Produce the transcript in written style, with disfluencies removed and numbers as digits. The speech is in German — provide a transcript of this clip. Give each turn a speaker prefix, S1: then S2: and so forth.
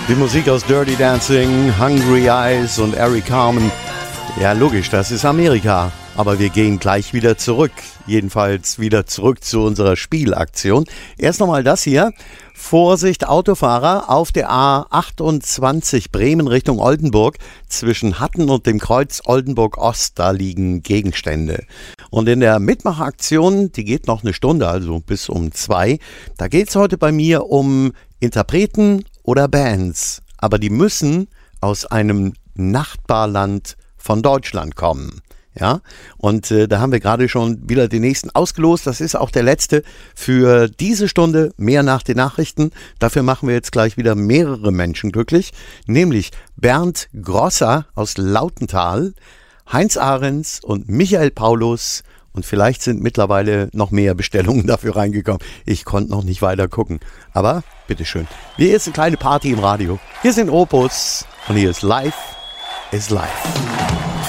S1: Die Musik aus Dirty Dancing, Hungry Eyes und Eric Carmen. Ja, logisch, das ist Amerika. Aber wir gehen gleich wieder zurück. Jedenfalls wieder zurück zu unserer Spielaktion. Erst nochmal das hier. Vorsicht, Autofahrer auf der A28 Bremen Richtung Oldenburg. Zwischen Hatten und dem Kreuz Oldenburg-Ost, da liegen Gegenstände. Und in der Mitmachaktion, die geht noch eine Stunde, also bis um 2, da geht es heute bei mir um Interpreten oder Bands. Aber die müssen aus einem Nachbarland von Deutschland kommen. Ja, und da haben wir gerade schon wieder den nächsten ausgelost. Das ist auch der letzte für diese Stunde, mehr nach den Nachrichten. Dafür machen wir jetzt gleich wieder mehrere Menschen glücklich, nämlich Bernd Grosser aus Lautental, Heinz Ahrens und Michael Paulus. Und vielleicht sind mittlerweile noch mehr Bestellungen dafür reingekommen. Ich konnte noch nicht weiter gucken. Aber bitteschön. Hier ist eine kleine Party im Radio. Hier sind Opus und hier ist Life is Life.